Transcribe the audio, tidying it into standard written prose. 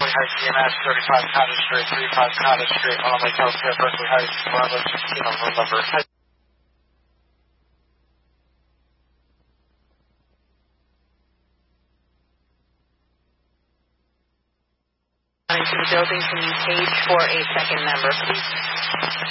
Berkeley Heights EMS, 35 Cottage Street, 35 Cottage Street, Long Lake Healthcare, Berkeley Heights, Bravo 16 on November. Into the building, can you page for a second member, please?